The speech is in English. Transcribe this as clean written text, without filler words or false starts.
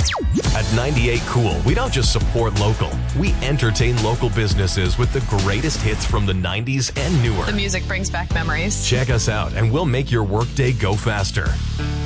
At 98 Cool, we don't just support local. We entertain local businesses with the greatest hits from the 90s and newer. The music brings back memories. Check us out and we'll make your workday go faster.